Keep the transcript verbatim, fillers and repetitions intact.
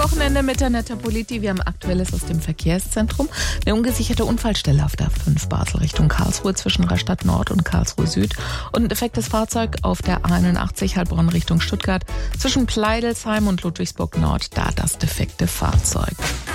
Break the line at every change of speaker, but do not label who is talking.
Wochenende mit der Metropoliti. Wir haben Aktuelles aus dem Verkehrszentrum. Eine ungesicherte Unfallstelle auf der A fünf Basel Richtung Karlsruhe zwischen Rastatt Nord und Karlsruhe Süd. Und ein defektes Fahrzeug auf der A einundachtzig Heilbronn Richtung Stuttgart zwischen Pleidelsheim und Ludwigsburg Nord. Da das defekte Fahrzeug.